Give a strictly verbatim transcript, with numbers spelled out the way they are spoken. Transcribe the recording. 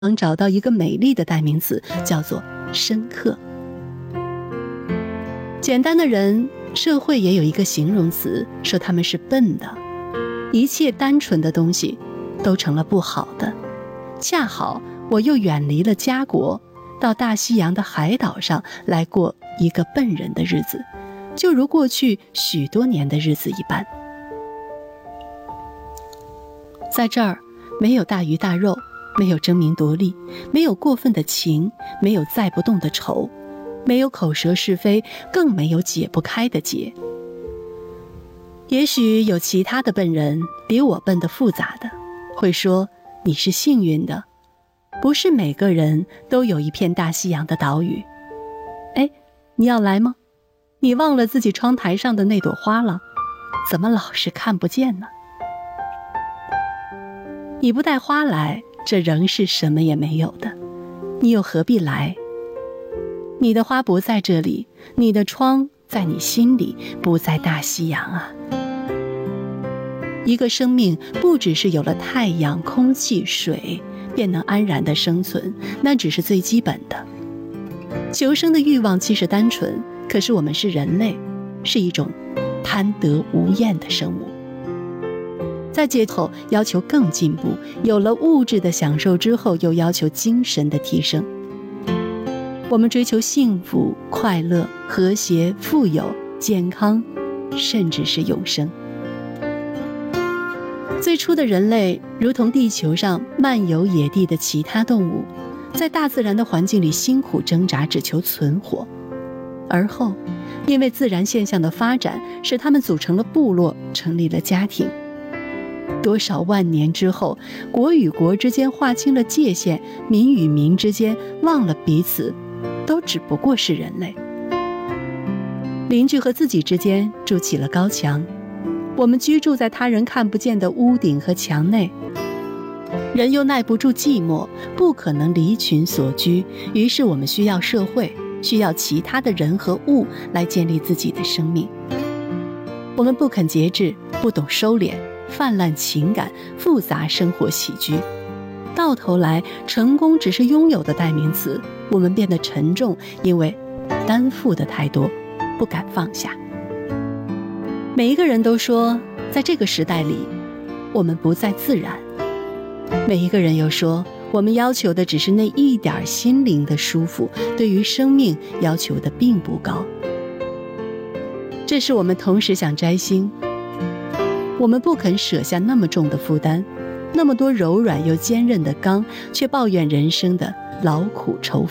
能找到一个美丽的代名词，叫做深刻。简单的人，社会也有一个形容词，说他们是笨的。一切单纯的东西都成了不好的。恰好我又远离了家国，到大西洋的海岛上来过一个笨人的日子，就如过去许多年的日子一般。在这儿，没有大鱼大肉，没有争名夺利，没有过分的情，没有载不动的愁，没有口舌是非，更没有解不开的结。也许有其他的笨人比我笨得复杂的，会说你是幸运的，不是每个人都有一片大西洋的岛屿。哎，你要来吗？你忘了自己窗台上的那朵花了？怎么老是看不见呢？你不带花来，这仍是什么也没有的，你又何必来？你的花不在这里，你的窗在你心里，不在大西洋啊。一个生命不只是有了太阳、空气、水便能安然的生存，那只是最基本的。求生的欲望其实单纯，可是我们是人类，是一种贪得无厌的生物。在街头要求更进步，有了物质的享受之后，又要求精神的提升。我们追求幸福、快乐、和谐、富有、健康，甚至是永生。最初的人类如同地球上漫游野地的其他动物，在大自然的环境里辛苦挣扎，只求存活。而后因为自然现象的发展，使他们组成了部落，成立了家庭。多少万年之后，国与国之间划清了界限，民与民之间忘了彼此，都只不过是人类。邻居和自己之间筑起了高墙，我们居住在他人看不见的屋顶和墙内。人又耐不住寂寞，不可能离群所居，于是我们需要社会，需要其他的人和物来建立自己的生命。我们不肯节制，不懂收敛，泛滥情感，复杂生活起居，到头来成功只是拥有的代名词。我们变得沉重，因为担负的太多，不敢放下。每一个人都说，在这个时代里，我们不再自然。每一个人又说，我们要求的只是那一点心灵的舒服，对于生命要求的并不高。这是我们同时想摘星。我们不肯舍下那么重的负担，那么多柔软又坚韧的钢，却抱怨人生的劳苦愁